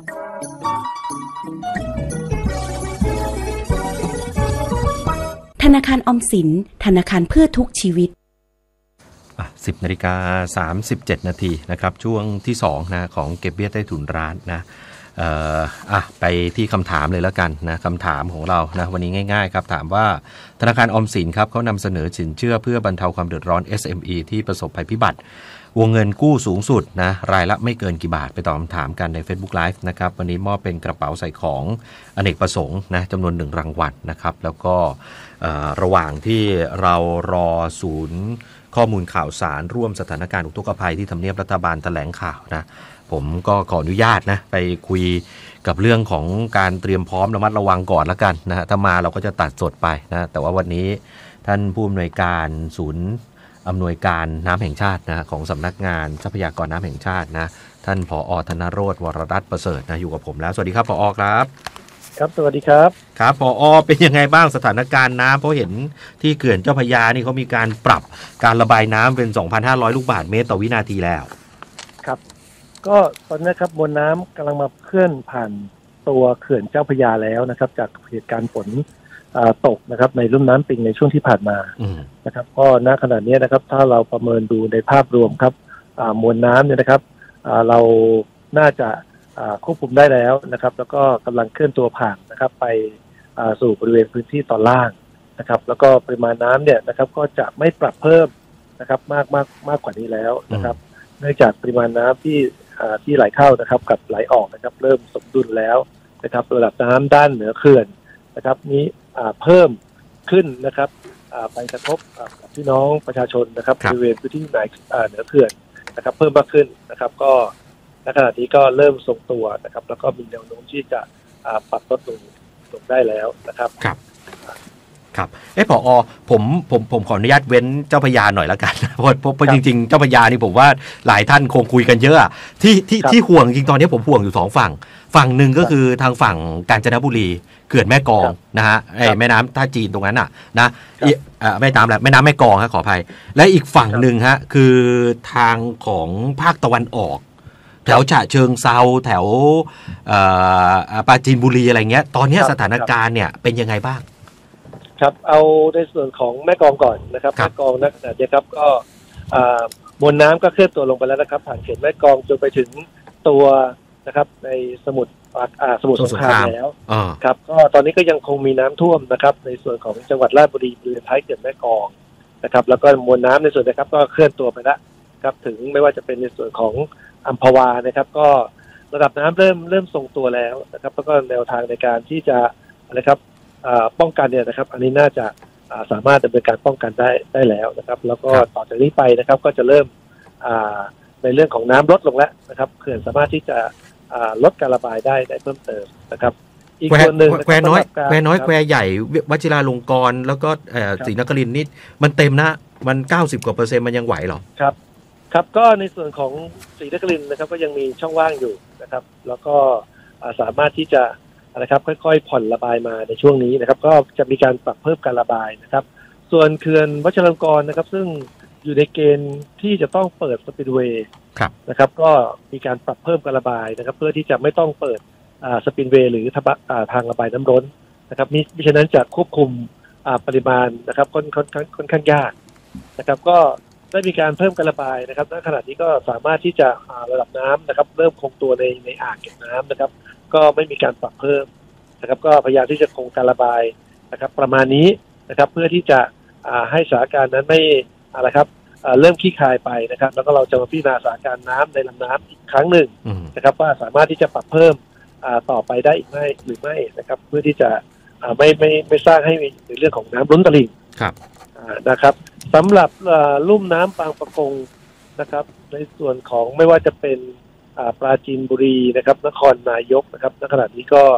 ธนาคารออมสินธนาคารเพื่อทุกชีวิตสิบนาฬิกาสามสิบเจ็ดนาทีนะครับช่วงที่สองนะของเก็บเบี้ยใต้ถุนร้านนะเอ่ออ่ะไปที่คำถามเลยแล้วกันนะคำถามของเรานะวันนี้ง่ายๆครับถามว่าธนาคารออมสินครับเขานำเสนอสินเชื่อเพื่อบรรเทาความเดือดร้อน เอส เอ็ม อี ที่ประสบภัยพิบัติวงเงินกู้สูงสุดนะรายละไม่เกินกี่บาทไปตอบคำถามกันใน Facebook Live นะครับวันนี้มอบเป็นกระเป๋าใส่ของอเนกประสงค์นะจำนวนหนึ่งรางวัลนะครับแล้วก็ระหว่างที่เรารอศูนย์ข้อมูลข่าวสารร่วมสถานการณ์อุทกภัยที่ทำเนียบรัฐบาลแถลงข่าวนะผมก็ขออนุญาตนะไปคุยกับเรื่องของการเตรียมพร้อมระมัดระวังก่อนละกันนะฮะถ้ามาเราก็จะตัดสดไปนะแต่ว่าวันนี้ท่านผู้อำนวยการศูนย์อำนวยการน้ำแห่งชาตินะของสำนักงานทรัพยากรน้ำแห่งชาตินะท่านผอ.ธนโรจน์ วรรัตน์ประเสริฐนะอยู่กับผมแล้วสวัสดีครับผอ.ครับครับสวัสดีครับครับผอ.เป็นยังไงบ้างสถานการณ์น้ำเพราะเห็นที่เขื่อนเจ้าพระยานี่เขามีการปรับการระบายน้ำเป็น สองพันห้าร้อย ลูกบาศก์เมตรต่อวินาทีแล้วครับก็ตอนนี้ครับมวลน้ำกำลังมาเคลื่อนผ่านตัวเขื่อนเจ้าพระยาแล้วนะครับจากเหตุการณ์ฝนตกนะครับในลุ่มน้ำปิงในช่วงที่ผ่านมานะครับก็ณขณะนี้นะครับถ้าเราประเมินดูในภาพรวมครับมวลน้ำเนี่ยนะครับเราน่าจะควบคุมได้แล้วนะครับแล้วก็กำลังเคลื่อนตัวผ่านนะครับไปสู่บริเวณพื้นที่ตอนล่างนะครับแล้วก็ปริมาณน้ำเนี่ยนะครับก็จะไม่ปรับเพิ่มนะครับมากมากมากกว่านี้แล้วนะครับเนื่องจากปริมาณน้ำที่ที่ไหลเข้านะครับกับไหลออกนะครับเริ่มสมดุลแล้วนะครับระดับน้ำด้านเหนือเขื่อนนะครับนี้เพิ่มขึ้นนะครับไปกระทบกับพี่น้องประชาชนนะครับบริเวณพื้นที่ไหนเหนือเขื่อนนะครับเพิ่มมากขึ้นนะครับก็ณขณะนี้ก็เริ่มทรงตัวนะครับแล้วก็มีแนวโน้มที่จะปรับลดลงลงได้แล้วนะครับครับครับเอ้ผอ.ผมผมผมขออนุญาตเว้นเจ้าพระยาหน่อยแล้วกันเพราะเพราะจริงๆเจ้าพระยานี่ผมว่าหลายท่านคงคุยกันเยอะที่ที่ที่ห่วงจริงตอนนี้ผมห่วงอยู่สองฝั่งฝั่งหนึ่งก็คือทางฝั่งกาญจนบุรีเขื่อนแม่กลองนะฮะไอ้แม่น้ำท่าจีนตรงนั้นน่ะนะแม่น้ำแหละแม่น้ำแม่กลองฮะขออภัยและอีกฝั่งหนึ่งฮะคือทางของภาคตะวันออกแถวฉะเชิงเซาแถวปราจีนบุรีอะไรเงี้ยตอนนี้สถานการณ์เนี่ยเป็นยังไงบ้างครับเอาในส่วนของแม่กลองก่อนนะครับแม่กลองนักขณะนี้ครับก็มวลน้ำก็เคลื่อนตัวลงไปแล้วนะครับผ่านเขตแม่กลองจนไปถึงตัวนะครับในสมุทรสมุทรสงครามแล้วครับก็ตอนนี้ก็ยังคงมีน้ำท่วมนะครับในส่วนของจังหวัดราชบุรีบริเวณท้ายเขื่อนแม่กลองนะครับแล้วก็มวลน้ำในส่วนนะครับก็เคลื่อนตัวไปแล้วครับถึงไม่ว่าจะเป็นในส่วนของอัมพวานะครับก็ระดับน้ำเริ่มเริ่มทรงตัวแล้วนะครับแล้วก็แนวทางในการที่จะนะครับป้องกันเนี่ยนะครับอันนี้น่าจะสามารถดำเนินการป้องกันได้ได้แล้วนะครับแล้วก็ต่อจากนี้ไปนะครับก็จะเริ่มในเรื่องของน้ำลดลงแล้วนะครับเขื่อนสามารถที่จะลดการระบายได้ได้เพิ่มเติมนะครับอีกส่วนหนึ่งแควน้อยแควน้อยแควใหญ่วชิราลงกรณ์แล้วก็ศรีนครินทร์นี่มันเต็มนะมันเก้าสิบกว่าเปอร์เซ็นต์มันยังไหวหรอครับครับก็ในส่วนของศรีนครินทร์นะครับก็ยังมีช่องว่างอยู่นะครับแล้วก็สามารถที่จะนะครับค่อยๆผ่อนระบายมาในช่วงนี้นะครับก็จะมีการปรับเพิ่มการระบายนะครับส่วนเขื่อนวชิรลงกรณ์นะครับซึ่งอยู่ในเกณฑ์ที่จะต้องเปิดสปิลเวย์นะครับก็มีการปรับเพิ่มการระบายนะครับเพื่อที่จะไม่ต้องเปิดสปิลเวย์หรือทางระบายน้ำล้นนะครับมิฉะนั้นจะควบคุมปริมาณนะครับค่อนค่อนค่อนข้างยากนะครับก็ได้มีการเพิ่มการระบายนะครับณขณะนี้ก็สามารถที่จะระดับน้ำนะครับเริ่มคงตัวในในอ่างเก็บน้ำนะครับก็ไม่มีการปรับเพิ่มนะครับก็พยายามที่จะคงการระบายนะครับประมาณนี้นะครับเพื่อที่จะให้สถานการณ์นั้นไม่อะไรครับเริ่มขี้คายไปนะครับแล้วก็เราจะมาพิจารณาสถานการณ์น้ำในลำน้ำอีกครั้งหนึ่งนะครับว่าสามารถที่จะปรับเพิ่มต่อไปได้อีกไม่หรือไม่นะครับเพื่อที่จะไม่ไม่ไม่สร้างให้มีในเรื่องของน้ำล้นตลิ่งนะครับสำหรับลุ่มน้ำบางปะกงนะครับในส่วนของไม่ว่าจะเป็นปราจีนบุรีนะครับนครนายกนะครับณขณะนี้ก็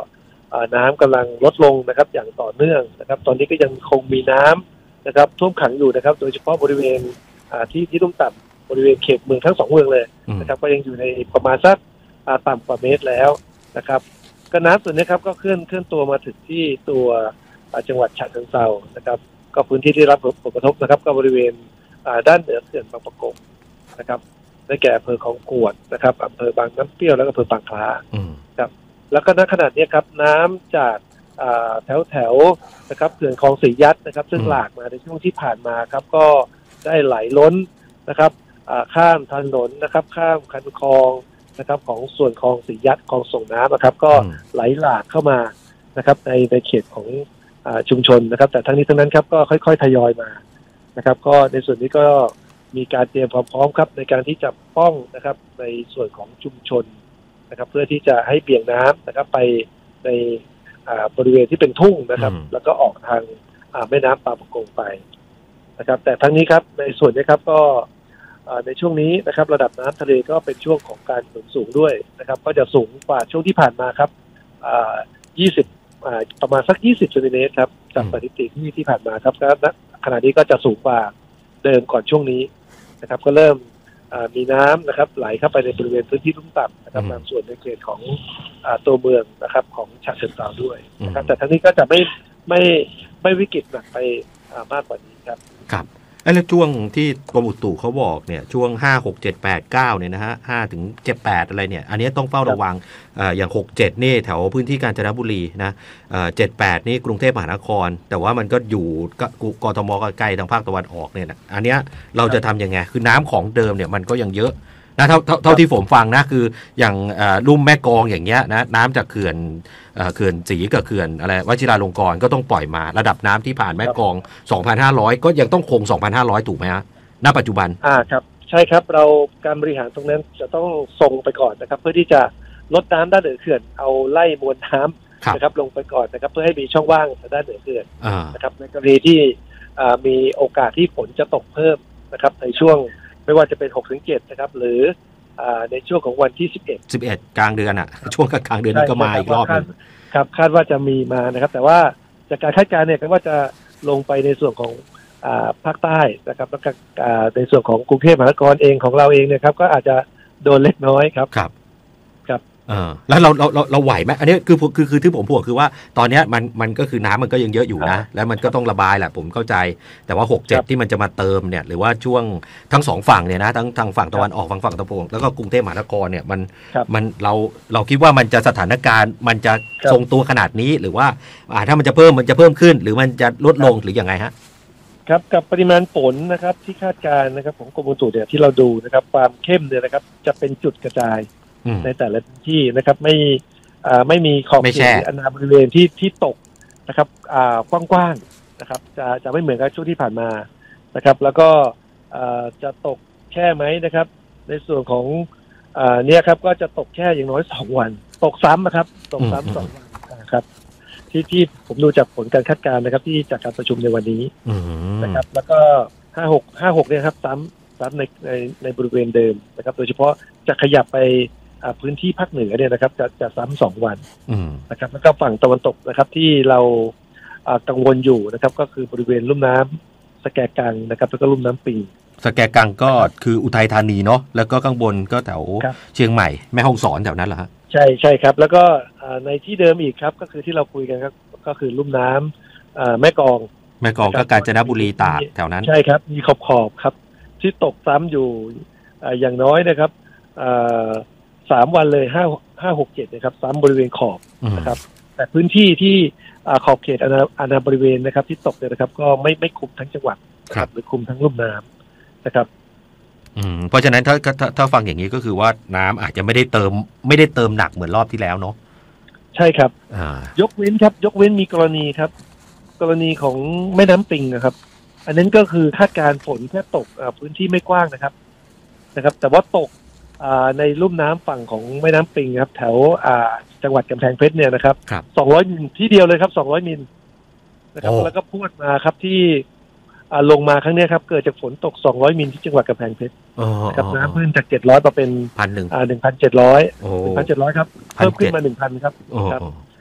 น้ำกำลังลดลงนะครับอย่างต่อเนื่องนะครับตอนนี้ก็ยังคงมีน้ำนะครับท่วมขังอยู่นะครับโดยเฉพาะบริเวณที่ที่ลุ่มต่ำบริเวณเขตเมืองทั้งสองเมืองเลยนะครับก็ยังอยู่ในประมาณสักต่ำกว่าเมตรแล้วนะครับก็น้ำส่วนนี้ครับก็เคลื่อนเคลื่อนตัวมาถึงที่ตัวจังหวัดฉะเชิงเทรานะครับก็พื้นที่ที่รับผลกระทบนะครับก็บริเวณด้านเหนือเขื่อนบางประกงนะครับได้แก่อำเภอคลองกวดนะครับอำเภอบางน้ำเปรี้ยวและอำเภอบางคล้าครับแล้วก็ณขณะนี้ครับน้ำจากแถวแถวนะครับเขื่อนคลองสียัดนะครับซึ่งหลากมาในช่วงที่ผ่านมาครับก็ได้ไหลล้นนะครับข้ามถนนนะครับข้ามคันคลองนะครับของส่วนคลองสียัดคลองส่งน้ำนะครับก็ไหลหลากเข้ามานะครับในในเขตของชุมชนนะครับแต่ทั้งนี้ทั้งนั้นครับก็ค่อยๆทยอยมานะครับก็ในส่วนนี้ก็มีการเตรียมความพร้อมครับในการที่จะป้องนะครับในส่วนของชุมชนนะครับเพื่อที่จะให้เบี่ยงน้ำนะครับไปในบริเวณที่เป็นทุ่งนะครับแล้วก็ออกทางแม่น้ำบางประกงไปนะครับแต่ทั้งนี้ครับในส่วนนี้ครับก็ในช่วงนี้นะครับระดับน้ำทะเลก็เป็นช่วงของการหนุนสูงด้วยนะครับก็จะสูงกว่าช่วงที่ผ่านมาครับยี่สิบประมาณสักยี่สิบเซนติเมตรครับจากสถิติที่ที่ผ่านมาครับและขณะนี้ก็จะสูงกว่าเดิมก่อนช่วงนี้นะครับก็เริ่มมีน้ำนะครับไหลเข้าไปในบริเวณพื้นที่ลุ่มต่ำนะครับบางส่วนในเขตของตัวเมืองนะครับของฉะเชิงเทราด้วยนะครับแต่ทั้งนี้ก็จะไม่ไม่ไม่วิกฤตหนักไปมากกว่านี้ครับครับแล้วช่วงที่กรมอุตุเขาบอกเนี่ยช่วงห้า หก เจ็ด แปด เก้าเนี่ยนะฮะห้าถึงเจ็ด แปดอะไรเนี่ยอันนี้ต้องเฝ้าระวังเอ่ออย่างหก เจ็ดนี่แถวพื้นที่กาญจนบุรีนะเอ่อเจ็ด แปดนี่กรุงเทพมหานครแต่ว่ามันก็อยู่กทมใกล้ทางภาคตะวันออกเนี่ยนะอันเนี้ยเราจะทำยังไงคือน้ำของเดิมเนี่ยมันก็ยังเยอะนะเท่าเท่าเท่าที่ผมฟังนะคืออย่างลุ่มแม่กลองอย่างเงี้ยนะน้ำจากเขื่อนเขื่อนศรีกับเขื่อนอะไรวชิราลงกรณ์ก็ต้องปล่อยมาระดับน้ำที่ผ่านแม่กลอง สองพันห้าร้อย ก็ยังต้องคง สองพันห้าร้อย ถูกไหมฮะณปัจจุบันอ่าครับใช่ครับเราการบริหารตรงนั้นจะต้องส่งไปก่อนนะครับเพื่อที่จะลดน้ำด้านเหนือเขื่อนเอาไล่มวลน้ำนะครับลงไปก่อนนะครับเพื่อให้มีช่องว่างด้านเหนือเขื่อนนะครับในกรณีที่มีโอกาสที่ฝนจะตกเพิ่มนะครับในช่วงไม่ว่าจะเป็น หกถึงเจ็ด นะครับหรือในช่วงของวันที่สิบเอ็ดสิบเอ็ดกลางเดือนอ่ะช่วงกลางเดือนนี้ก็มาอีกรอบนึงครับคาดว่าจะมีมานะครับแต่ว่าจากการคาดการณ์เนี่ยก็ว่าจะลงไปในส่วนของภาคใต้นะครับแล้วก็ในส่วนของกรุงเทพมหานครเองของเราเองเนี่ยครับก็อาจจะโดนเล็กน้อยครับครับครับเออแล้วเราเราเราเราไหวไหมอันนี้คือคือคือที่ผมพูดคือว่าตอนนี้มันมันก็คือน้ำมันก็ยังเยอะอยู่นะแล้วมันก็ต้องระบายแหละผมเข้าใจแต่ว่าหก เจ็ดที่มันจะมาเติมเนี่ยหรือว่าช่วงทั้งสองฝั่งเนี่ยนะทั้งทางฝั่งตะวันออกฝั่งฝั่งตะวันตกแล้วก็กรุงเทพมหานครเนี่ยมันมันเราเราคิดว่ามันจะสถานการณ์มันจะทรงตัวขนาดนี้หรือว่าอ่าถ้ามันจะเพิ่มมันจะเพิ่มขึ้นหรือมันจะลดลงหรือยังไงฮะครับกับปริมาณฝนนะครับที่คาดการณ์นะครับของกรมอุตุเนี่ยที่เราดูนะครับความเข้มเนี่ยนะครับจะเป็นจุดกระจายในแต่ละพื้นที่นะครับไม่อ่าไม่มีขอบเขตอนาบริเวณที่ที่ตกนะครับอ่ากว้างๆนะครับจะจะไม่เหมือนกับช่วงที่ผ่านมานะครับแล้วก็อ่าจะตกแค่ไหมนะครับในส่วนของอ่าเนี่ยครับก็จะตกแค่อย่างน้อยสองวันตกซ้ำนะครับตกซ้ำสองวันนะครับที่ที่ผมดูจากผลการคาดการณ์นะครับที่จากการประชุมในวันนี้นะครับแล้วก็ห้าหกห้าหกเนี่ยครับซ้ำซ้ำในในในบริเวณเดิมนะครับโดยเฉพาะจะขยับไปพื้นที่ภาคเหนือเนี่ยนะครับจะจะซ้ำสองวันนะครับแล้วก็ฝั่งตะวันตกนะครับที่เรากังวลอยู่นะครับก็คือบริเวณลุ่มน้ำสแกกังนะครับแล้วก็ลุ่มน้ำปิงสแกกังก็คืออุทัยธานีเนาะแล้วก็ข้างบนก็แถวเชียงใหม่แม่ฮ่องสอนแถวนั้นเหรอฮะใช่ใช่ครับแล้วก็ในที่เดิมอีกครับก็คือที่เราคุยกันครับก็คือลุ่มน้ำแม่กลองแม่กลองก็กาญจนบุรีตากแถวนั้นใช่ครับมีขอบขอบครับที่ตกซ้ำอยู่อย่างน้อยนะครับสามวันเลยห้าห้าหกเจ็ดนะครับซ้ำบริเวณขอบนะครับแต่พื้นที่ที่ขอบเขตอาณาบริเวณนะครับที่ตกเนี่ยนะครับก็ไม่ไม่คุมทั้งจังหวัดหรือคุมทั้งลุ่มน้ำนะครับอืมเพราะฉะนั้นถ้าถ้าถ้าฟังอย่างนี้ก็คือว่าน้ำอาจจะไม่ได้เติมไม่ได้เติมหนักเหมือนรอบที่แล้วเนาะใช่ครับยกเว้นครับยกเว้นมีกรณีครับกรณีของแม่น้ำปิงนะครับอันนั้นก็คือคาดการฝนแค่ตกพื้นที่ไม่กว้างนะครับนะครับแต่ว่าตกในลุ่มน้ำฝั่งของแม่น้ำปิงครับแถวจังหวัดกำแพงเพชรเนี่ยนะครับสองร้อยมิลที่เดียวเลยครับสองร้อยมิลนะครับแล้วก็พูดมาครับที่ลงมาครั้งนี้ครับเกิดจากฝนตกสองร้อยมิลที่จังหวัดกำแพงเพชรครับน้ำพื้นจากเจ็ดร้อยมาเป็นพันหนึ่งอ่า หนึ่งพันเจ็ดร้อย หนึ่งพันเจ็ดร้อย ครับเพิ่มขึ้นมา หนึ่งพัน ครับครับ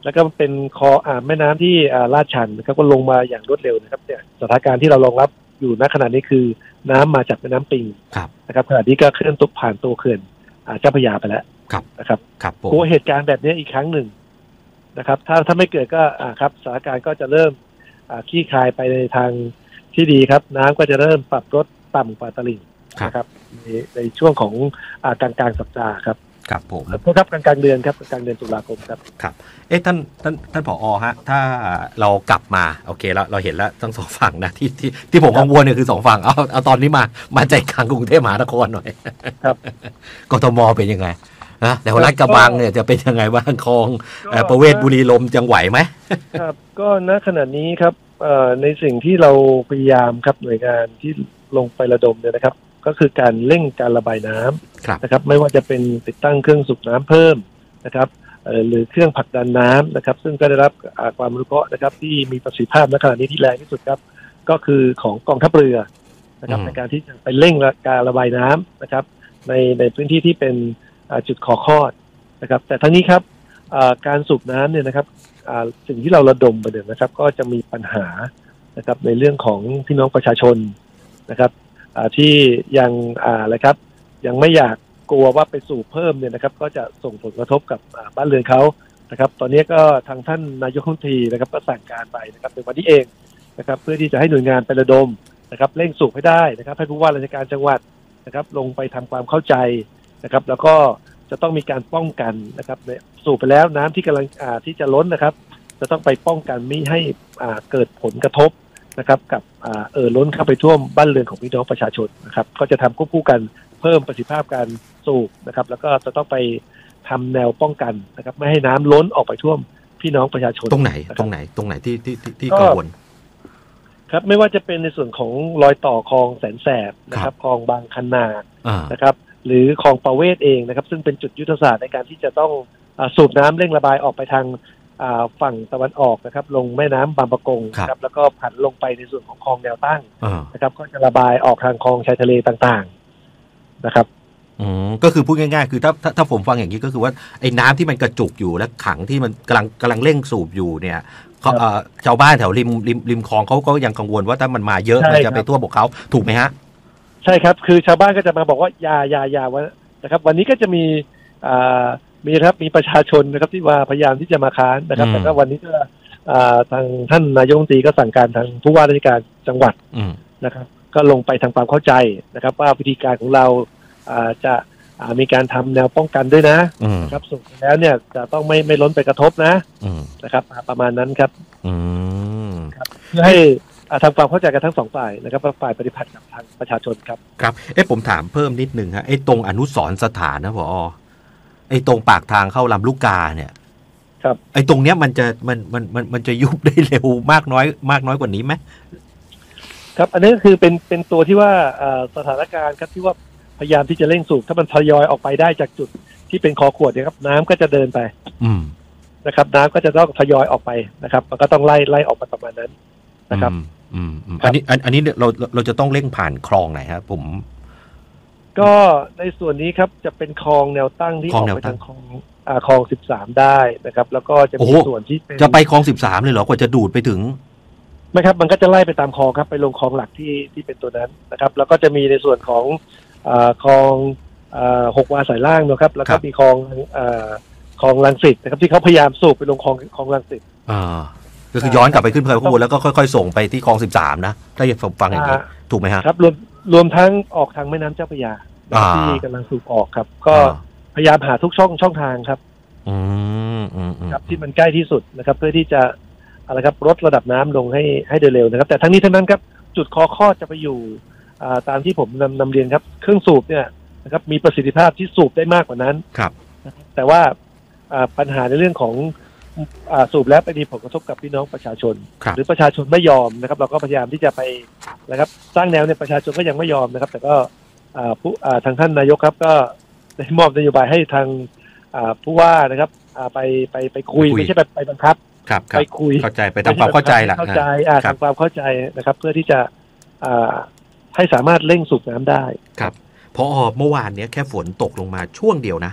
แล้วก็เป็นคออ่าแม่น้ำที่อ่าลาดชันนะครับก็ลงมาอย่างรวดเร็วนะครับเนี่ยสถานการณ์ที่เรารองรับอยู่ณขณะนี้คือน้ำมาจากแม่น้ำปิงนะครับขณะนี้ก็เคลื่อนตัวผ่านตัวเขื่อนเจ้าพระยาไปแล้วนะครับกลัวเหตุการณ์แบบนี้อีกครั้งหนึ่งนะครับถ้าถ้าไม่เกิดก็อ่าครับสถานการณ์ก็จะเริ่มอ่าคลี่คลายไปในทางที่ดีครับน้ำก็จะเริ่มปรับลดต่ำกว่าตลิ่งนะครับในในช่วงของอ่ากลางกลางสัปดาห์ครับครับผมครับกลางกลางเดือนครับกลางเดือนตุลาคมครับครับเอ๊ะท่านท่านท่านผอ.ฮะถ้าเรากลับมาโอเคแล้วเราเห็นแล้วทั้งสองฝั่งนะที่ที่ที่ผมกังวลเนี่ยคือสองฝั่งเอาเอาตอนนี้มามาใจกลางกรุงเทพมหานครหน่อยครับกทมเป็นยังไงนะแต่ลาดกระบังเนี่ยจะเป็นยังไงบ้างคลองประเวศบุรีลมจังไหวไหมครับก็ณขณะนี้ครับในสิ่งที่เราพยายามครับหน่วยงานที่ลงไประดมเนี่ยนะครับก็คือการเร่งการระบายน้ำนะครับไม่ว่าจะเป็นติดตั้งเครื่องสูบน้ำเพิ่มนะครับหรือเครื่องผลักดันน้ำนะครับซึ่งก็ได้รับความอนุเคราะห์นะครับที่มีประสิทธิภาพณขณะนี้ที่แรงที่สุดครับก็คือของกองทัพเรือนะครับในการที่จะไปเร่งการระบายน้ำนะครับในในพื้นที่ที่เป็นจุดขอคลอดนะครับแต่ทั้งนี้ครับการสูบน้ำเนี่ยนะครับสิ่งที่เราระดมไปเนี่ยนะครับก็จะมีปัญหานะครับในเรื่องของพี่น้องประชาชนนะครับที่ยังอะไรครับยังไม่อยากกลัวว่าไปสูบเพิ่มเนี่ยนะครับก็จะส่งผลกระทบกับบ้านเรือนเขานะครับตอนนี้ก็ทางท่านนายกรัฐมนตรีนะครับก็สั่งการไปนะครับในวันนี้เองนะครับเพื่อที่จะให้หน่วยงานไประดมนะครับเร่งสูบให้ได้นะครับให้ผู้ว่าราชการจังหวัดนะครับลงไปทำความเข้าใจนะครับแล้วก็จะต้องมีการป้องกันนะครับสูบไปแล้วน้ำที่กำลังที่จะล้นนะครับจะต้องไปป้องกันไม่ให้เกิดผลกระทบนะครับกับเอ่อล้นเข้าไปท่วมบ้านเรือนของพี่น้องประชาชนนะครับก็จะทำควบคู่กันเพิ่มประสิทธิภาพการสูบนะครับแล้วก็จะต้องไปทำแนวป้องกันนะครับไม่ให้น้ำล้นออกไปท่วมพี่น้องประชาชนตรงไหนตรงไหนตรงไหนที่ที่ที่กังวลครับไม่ว่าจะเป็นในส่วนของรอยต่อคลองแสนแสบนะครับคลองบางคันนานะครับหรือคลองประเวศเองนะครับซึ่งเป็นจุดยุทธศาสตร์ในการที่จะต้องสูบน้ำเร่งระบายออกไปทางฝั่งตะวันออกนะครับลงแม่น้ำบางปะกงครับแล้วก็ผันลงไปในส่วนของคลองแนวตั้งนะครับก็จะระบายออกทางคลองชายทะเลต่างๆนะครับอืมก็คือพูดง่ายๆคือถ้าถ้าถ้าผมฟังอย่างนี้ก็คือว่าไอ้น้ำที่มันกระจุกอยู่และขังที่มันกำลังกำลังเร่งสูบอยู่เนี่ยชาวบ้านแถวริมริมริมคลองเขาก็ยังกังวลว่าถ้ามันมาเยอะมันจะไปท่วมพวกเขาถูกไหมฮะใช่ครับคือชาวบ้านก็จะมาบอกว่าอย่าอย่าอย่าว่านะครับวันนี้ก็จะมีอ่ามีครับมีประชาชนนะครับที่ว่าพยายามที่จะมาค้านนะครับแต่ก็วันนี้ก็ทางท่านนายกรัฐมนตรีก็สั่งการทางผู้ว่าราชการจังหวัดนะครับก็ลงไปทำความเข้าใจนะครับว่าวิธีการของเราจะมีการทำแนวป้องกันด้วยนะครับสุดแล้วเนี่ยจะต้องไม่ไม่ล้นไปกระทบนะนะครับประมาณนั้นครับเพื่อให้ทำความเข้าใจกันทั้งสองฝ่ายนะครับฝ่ายปฏิบัติกับทางประชาชนครับครับเอ๊ะผมถามเพิ่มนิดนึงฮะไอ้ตรงอนุสรณ์สถานนะผอ.ไอ้ตรงปากทางเข้าลำลูกกาเนี่ยครับไอ้ตรงเนี้ยมันจะมันมันมันมันจะยุบได้เร็วมากน้อยมากน้อยกว่านี้ไหมครับอันนี้ก็คือเป็นเป็นตัวที่ว่าสถานการณ์ครับที่ว่าพยายามที่จะเร่งสูบถ้ามันทยอยออกไปได้จากจุดที่เป็นคอขวดเนี่ยครับน้ำก็จะเดินไปนะครับน้ำก็จะต้องทยอยออกไปนะครับมันก็ต้องไล่ไล่ออกไปประมาณนั้นนะครับอืมอันนี้อันนี้เราเราจะต้องเร่งผ่านคลองไหนครับผมก็ในส่วนนี้ครับจะเป็นคลองแนวตั้งที่ออกไปทางคลองอ่าคลองสิบสามได้นะครับแล้วก็จะมีส่วนที่จะไปคลองสิบสามเลยเหรอกว่าจะดูดไปถึงไม่ครับมันก็จะไล่ไปตามคลองครับไปลงคลองหลักที่ที่เป็นตัวนั้นนะครับแล้วก็จะมีในส่วนของอ่าคลองอ่าหกวาสายล่างนะครับแล้วก็มีคลองอ่าคลองรังสิตนะครับที่เขาพยายามสูบไปลงคลองคลองรังสิตอ่าก็คือย้อนกลับไปขึ้นเพลิงพูดแล้วก็ค่อยๆส่งไปที่คลองสิบสามนะถ้าผมฟังอย่างนี้ถูกไหมฮะครับรวมรวมทั้งออกทางแม่น้ำเจ้าพระยาที่กำลังสูบออกครับก็พยายามหาทุกช่องช่องทางครับครับที่มันใกล้ที่สุดนะครับเพื่อที่จะอะไรครับลดระดับน้ำลงให้ให้เร็วๆนะครับแต่ทั้งนี้ทั้งนั้นครับจุดคอคลอดจะไปอยู่ตามที่ผมนำนำเรียนครับเครื่องสูบเนี่ยนะครับมีประสิทธิภาพที่สูบได้มากกว่านั้นครับแต่ว่าปัญหาในเรื่องของสูบแล้วไปมีผลกระทบกับพี่น้องประชาชนหรือประชาชนไม่ยอมนะครับเราก็พยายามที่จะไปนะครับสร้างแนวเนี่ยประชาชนก็ยังไม่ยอมนะครับแต่ก็ผู้ทางท่านนายกครับก็ได้มอบนโยบายให้ทางผู้ว่านะครับไปไปไปคุยไม่ใช่ไปไปบังคับไปคุยเข้าใจไปทำความเข้าใจแหละเข้าใจทำความเข้าใจนะครับเพื่อที่จะให้สามารถเร่งสูบน้ำได้ครับพอเมื่อวานเนี้ยแค่ฝนตกลงมาช่วงเดียวนะ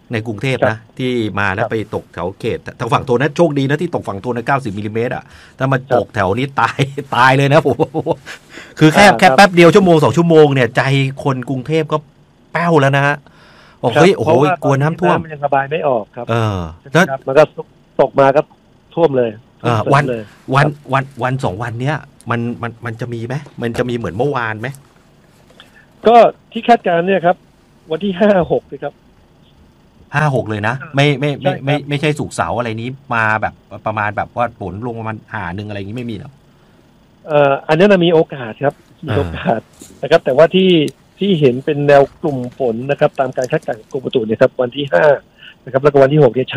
ในกรุงเทพนะที่มาแล้วไปตกแถวเขตทางฝั่งทนนะโชคดีนะที่ตกฝั่งทนนะเก้าสิบมิลลิเมตรอ่ะถ้ามาตกแถวนี้ตายตายเลยนะผมคือแค่แค่แป๊บเดียวชั่วโมงสองชั่วโมงเนี่ยใจคนกรุงเทพก็แป้วแล้วนะฮะโอ้โหโอ้โหกลัวน้ำท่วมมันยังระบายไม่ออกครับเออแล้วมันก็ตกมาก็ท่วมเลยวันวันวันวันสองวันเนี้ยมันมันมันจะมีไหมมันจะมีเหมือนเมื่อวานไหมก็ที่คาดการณ์เนี่ยครับวันที่ห้าหกนะครับห้าหกเลยนะไม่ไม่ไม่ไม่ไม่ใช่สุกเสาอะไรนี้มาแบบประมาณแบบว่าฝนลงประมาณหาหนึ่งอะไรอย่างนี้ไม่มีหรอเอ่ออันนี้นะมีโอกาสครับมีโอกาสนะครับแต่ว่าที่ที่เห็นเป็นแนวกลุ่มฝนนะครับตามการคาดการณ์กรมอุตุเนี่ยครับวันที่ห้านะครับแล้วก็วันที่หกเนี่ย